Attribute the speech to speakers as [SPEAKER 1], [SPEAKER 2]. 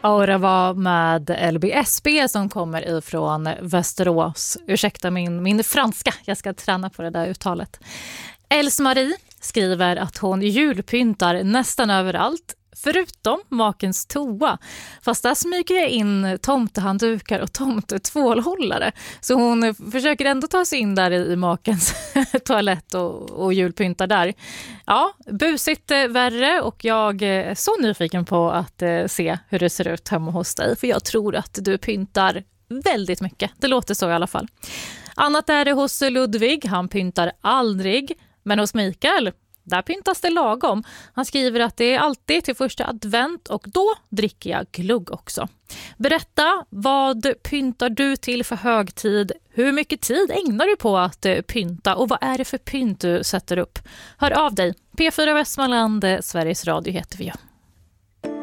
[SPEAKER 1] Och det var med LBSB som kommer ifrån Västerås. Ursäkta min franska, jag ska träna på det där uttalet. Els-Marie skriver att hon julpyntar nästan överallt, förutom makens toa. Fast där smyger jag in tomtehanddukar och tomtetvålhållare. Så hon försöker ändå ta sig in där i makens toalett och julpynta där. Ja, busigt värre, och jag är så nyfiken på att se hur det ser ut hemma hos dig. För jag tror att du pyntar väldigt mycket. Det låter så i alla fall. Annat är det hos Ludvig. Han pyntar aldrig. Men hos Mikael, där pyntas det lagom. Han skriver att det är alltid till första advent och då dricker jag glugg också. Berätta, vad pyntar du till för högtid? Hur mycket tid ägnar du på att pynta och vad är det för pynt du sätter upp? Hör av dig. P4 Västmanland, Sveriges Radio heter vi.